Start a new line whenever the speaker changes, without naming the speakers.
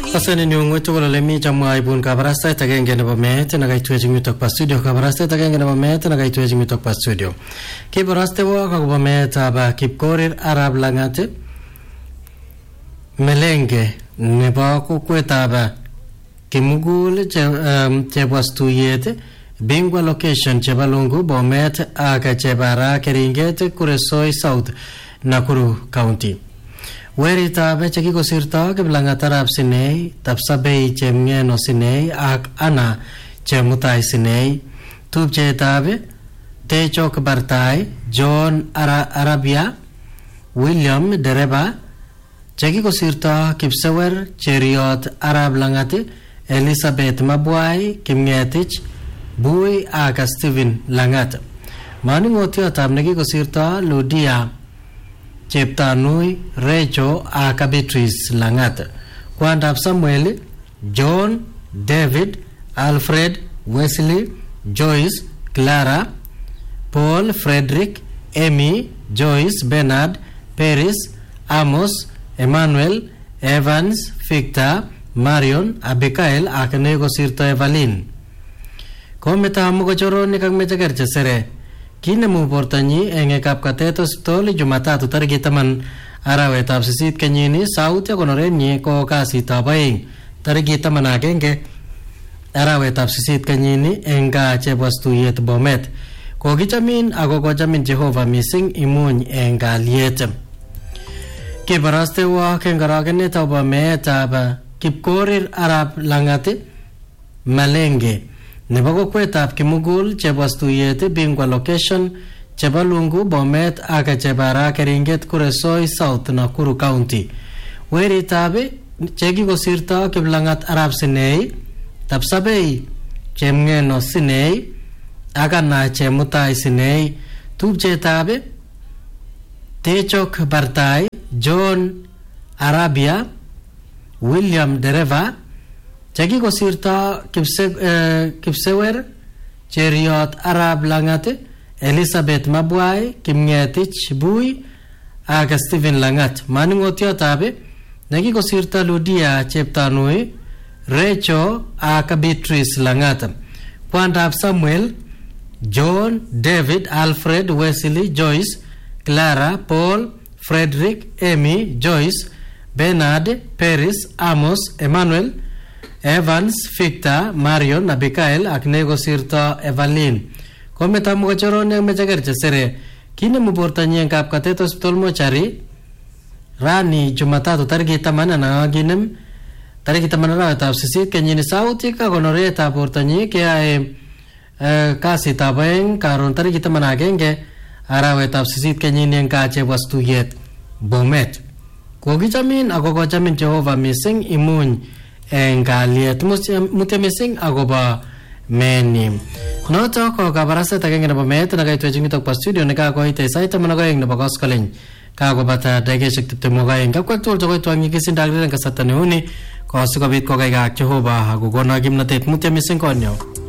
Asante ni ungwetu kwa lemi chamwa ibun kabarasta itagenge nebo met na gaitweji mitok pa studio kabarasta itagenge nebo met na gaitweji mitok pa studio kibaraste wa kwa met aba Kipkorir Arab Langate melenge nebo kukweta aba kimugul chebwastuyet bingwa location chebalungu bomet aga chebara keringet Kuresoi South Nakuru County Werita beche kiko sirta Kiplangat Arab Sinei tapsabei chemngeno Sinei ak ana chemutai Sinei tupche tabe Techok Bartai John Arabia William Dereba chekiko sirta Kipsewer Cheriot Arab Langati Elizabeth Mabwai Kimngetich Bui ak Stephen Langat maningotio tab nekiko sirta Ludia Cheptanui Recho aka Beatrice Langat kwandap Samuel John David Alfred Wesley Joyce Clara Paul Frederick Amy Joyce Bernard Paris Amos Emmanuel Evans Victor Marion Abigail akanego sirto Evelyn kometa mugo choroni kang mechakerche sere kinemu bortanyi enge kapkatet hospital Jumatatu tarik 10 arawetab 8 kenyini sauti konorenyi ko kasitab aeng tarik 11 arawetab 8 kenyini enga chebwastuyet Bomet kokichamin ako kochamin Jehova mising imuny enga liet kibaraste wa kengaragenet aba meetab Kipkorir Arab Langati Malenge nebo kokwetab kimugul chebwastuyet bingwa location chebalungu Bomet aga chebara keringet Kuresoi South Nakuru County weritabe chekiko sirta Kiplangat Arab Sinei tapsabei chemngeno Sinei aga na chemutai Sinei tupchetabe Techok Bartai John Arabia William Dereva chekiko sirta Kipsewer Cheriot Arab Langate Elizabeth Mabwai Kimngetich Bui aga Stephen Langat maningotiotabe nekiko sirta Ludia Cheptanui Recho aka Beatrice Langat kwandap Samuel John David Alfred Wesley Joyce Clara Paul Frederick Amy Joyce Bernard Paris Amos Emmanuel Evans Victor Marion Abigail aknego sirta Evelyn kometa mugo chorone mechakerche sere kinemu bortanyi kapkatet hospital mochari rani Jumatatu tarik 10 na ginem tarik 10 arawetab 8 kenyini sauti ka konoretab bortanyi keae kasitab aeng karon tarik 11 arawetab 8 kenyini enga chebwastuyet Bomet kokichamin ako kochamin Jehova mising imuny engaliet mutya mising agoba meni noto ko kabarasta tagenge nebo met na gaitweji mitok pa studio ne ka koite saita managoyeng nebo koskoleng kagobata dageshik 22 kapkwaktul jogoy twangi kisindagren kasatane huni ko sikobit ko kaiga Jehova agogona gimnatet mutya mising konyo